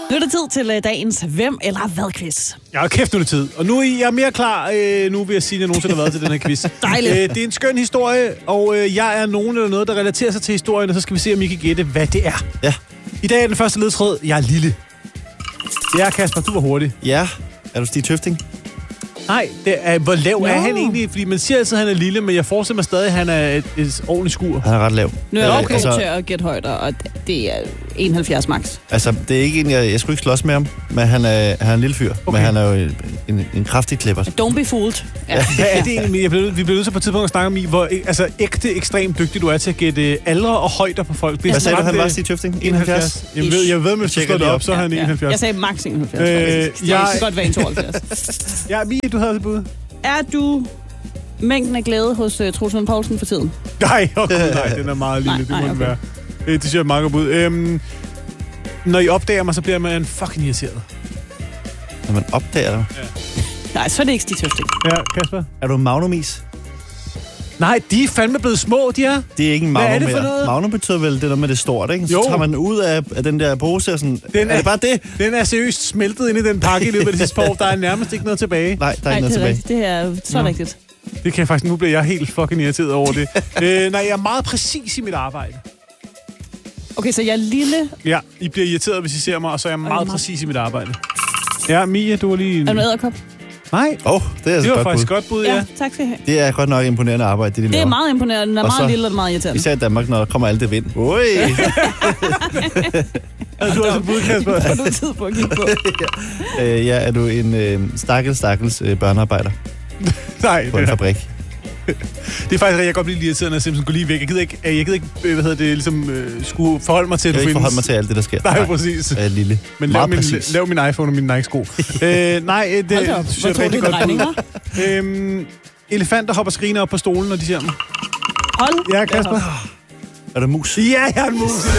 Nu er det tid til dagens Hvem eller Hvad-quiz. Ja, kæft, nu er det tid. Og nu er jeg mere klar, nu vil jeg sige, at jeg nogensinde har været til den her quiz. Dejligt. Det er en skøn historie, og jeg er nogen eller noget, der relaterer sig til historien, og så skal vi se, om I kan gætte, hvad det er. Ja. I dag er den første ledtråd. Jeg er lille. Ja, Kasper, du var hurtig. Ja. Er du Stig Tøfting? Nej, hvor lav er han egentlig? Fordi man siger altid, at han er lille, men jeg forestiller mig stadig, at han er et ordentligt skur. Han er ret lav. Nu er jeg også god til at gætte højder, og det er 71 max. Altså, det er ikke en, jeg skulle ikke slås med ham, men han er en lille fyr. Okay. Men han er jo en kraftig klipper. Don't be fooled. Ja. Hvad er det egentlig? Vi bliver nødt til på et tidspunkt at snakke om, hvor ægte ekstremt dygtig du er til at gætte aldre og højder på folk. Hvad sagde du, han var, Stig Tøfting? 71? Jeg ved, om jeg slår det op, så er han 71. Jeg sagde max 71. Jeg kan godt være en 72. Ja, Mie, du havde et bud. Er du mængden af glæde hos Troels Lund Poulsen for tiden? Nej, den er meget lille. Det må den være. Det synes jeg er meget godt bud. Når I opdager mig, så bliver man fucking irriteret. Når man opdager dig? Ja. Nej, så er det ikke Stig Tøfting. Ja, Kasper? Er du Magnumis? Nej, de er fandme blevet små, de er. Det er ikke en Magnum mere. Hvad er det for noget? Magnum betyder vel det der med det stort, ikke? Jo. Så tager man ud af den der pose og sådan... Er det bare det? Den er seriøst smeltet ind i den pakke i løbet af det sidste par år. Der er nærmest ikke noget tilbage. Nej, der er ikke noget tilbage. Rigtigt. Det er så rigtigt. Det kan jeg faktisk... Nu bliver jeg helt fucking irriteret over det. Nej, jeg er meget præcis i mit arbejde. Okay, så jeg er lille. Ja, I bliver irriteret, hvis I ser mig, og så er jeg meget præcis i mit arbejde. Ja, Mia, du er lige... Er du en edderkop? Nej. Det er det var faktisk godt bud, ja. Tak skal I have. Det er godt nok imponerende arbejde, det er meget imponerende. Den er meget lille og meget irriterende. Især i Danmark, når der kommer alt det vind. Oj! Du har også et bud, Kasper. Har du tid på at kigge på? Ja, er du en stakkels børnearbejder? Nej. På en fabrik? Det er faktisk, jeg kan godt blive irriteret, når Simpson går lige væk. Jeg gider ikke skulle forholde mig til, at du findes. Jeg vil ikke forholde mig til alt det, der sker. Nej, præcis. Jeg er lille. Men lav min iPhone og min Nike-sko. Nej, det synes jeg er rigtig godt. Elefanter hopper skrigende op på stolen, når de ser mig. Hold. Ja, Kasper. Er du mus? Ja, jeg er en mus i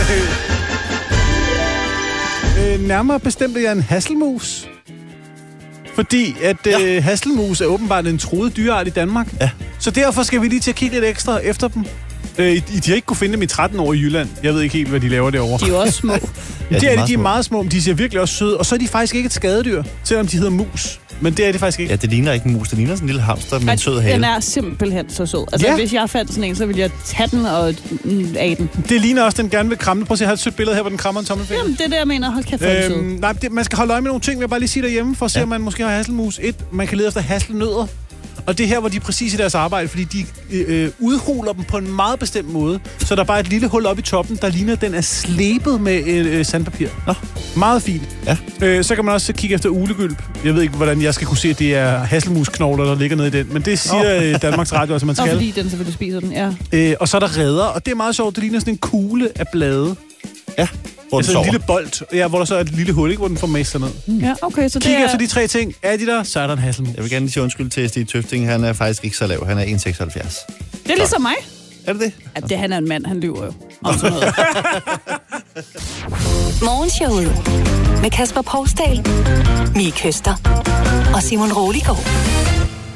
dag. Nærmere bestemt er jeg en hasselmus. Fordi at hasselmus er åbenbart en truet dyreart i Danmark. Ja. Så derfor skal vi lige til at kigge lidt ekstra efter dem. De har ikke kunne finde dem i 13 år i Jylland. Jeg ved ikke helt, hvad de laver derovre. De er jo også små. De er meget små, men de ser virkelig også søde. Og så er de faktisk ikke et skadedyr, selvom de hedder mus. Men det er det faktisk ikke. Ja, det ligner ikke en mus. Det ligner sådan en lille hamster med en sød hale. Den er simpelthen så sød. Altså, hvis jeg fandt sådan en, så ville jeg tage den og af den. Det ligner også, den gerne vil kramme. Prøv at se, jeg har et sødt billede her, hvor den krammer en tommelfinger. Jamen, det er det, jeg mener. Hold kæft, for sød. Nej, man skal holde øje med nogle ting, vil jeg bare lige sige derhjemme, for at se, om man måske har hasselmus. Man kan lede efter hasselnødder. Og det er her, hvor de er præcis i deres arbejde, fordi de udhuler dem på en meget bestemt måde. Så der er bare et lille hul op i toppen, der ligner, at den er slebet med sandpapir. Nå, meget fint. Ja. Så kan man også kigge efter ulegylp. Jeg ved ikke, hvordan jeg skal kunne se, at det er hasselmusknogler, der ligger nede i den. Men det siger Danmarks Radio, altså man skal. Fordi den selvfølgelig spiser den, ja. Og så er der redder, og det er meget sjovt. Det ligner sådan en kugle af blade. Ja. Altså en lille bold, hvor der så er et lille hul, ikke, hvor den får med sig ned. Ja, okay, så kig efter de 3 ting. Er de der, så er der en hasselmus. Jeg vil gerne lige sige undskyld til Stig Tøfting. Han er faktisk ikke så lav. Han er 1,76. Det er ligesom mig. Er det det? Ja, han er en mand. Han lyver jo om sådan noget. Morgenshowet med Kasper Poulsdal, Mie Køster og Simon Roliggaard.